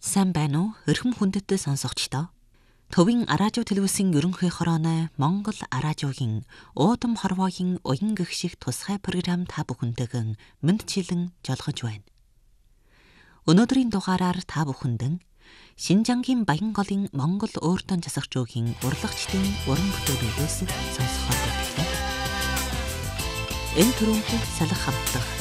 Сайн байна уу? Өрхөм хүндэт сонсогчдоо. Төвийн Аражуу телевизийн ерөнхий хорооны Монгол Аражуугийн уудам хорвоогийн уян гэгших тусгай програм та бүхэндээ мэндчилэн жолгож байна. Өнөөдрийн дугаараар та бүхэндэн Шинжангийн Баян голын Монгол өөртөө засагчуугийн урлагчдын уран бүтээлүүдээс сонсоход байна. Энэ түрүүнд салхи хамтлах